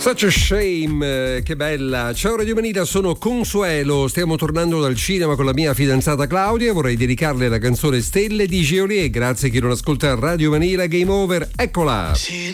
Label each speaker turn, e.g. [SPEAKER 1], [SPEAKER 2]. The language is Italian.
[SPEAKER 1] Such a shame, che bella. Ciao Radio Manila, sono Consuelo. Stiamo tornando dal cinema con la mia fidanzata Claudia. Vorrei dedicarle la canzone Stelle di Geolier. Grazie a chi non ascolta Radio Manila. Game over, eccola.
[SPEAKER 2] She